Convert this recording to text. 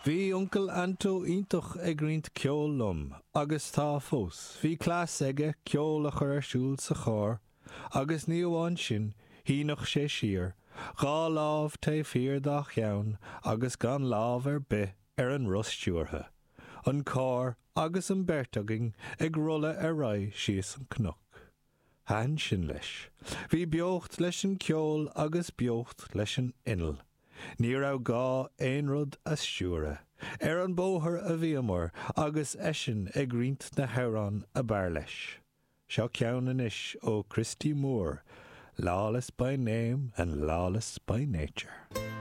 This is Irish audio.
Bhí Uncle Anto iontach ag roinnt ceol lum, agus tá fós. Bhí clás aige ceol a chur siúil sa chóir, agus ní amháin sin, híonach sé siar. Gá lámh ta fíor dá cheann, agus gan lámh ar bith ar an rostúrtha. An cór agus an bertaging ag rulla ar raibh síos an cnoc. Thain sin leis. Bhí beocht leis an ceol agus beocht leis an inal. Ní raibh gá aon rud a stiúra. Ar an bóthar a bhí amar agus eisin ag roinnt na hárán a bear leis. Seo ceann anois ó Christy Moore, Lawless by Name and Lawless by Nature.